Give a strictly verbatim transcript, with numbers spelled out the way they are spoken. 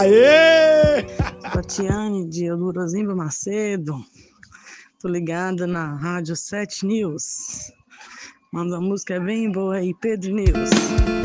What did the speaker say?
Aê! Tatiane de Eudorozimbo Macedo. Tô ligada na Rádio sete News. Manda uma música bem boa aí, Pedro News.